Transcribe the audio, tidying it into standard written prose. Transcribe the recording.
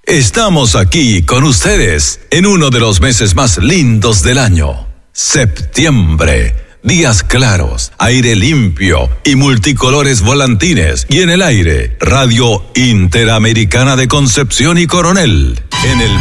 Estamos aquí con ustedes en uno de los meses más lindos del año, septiembre. Días claros, aire limpio y multicolores volantines. Y en el aire, Radio Interamericana de Concepción y Coronel. En el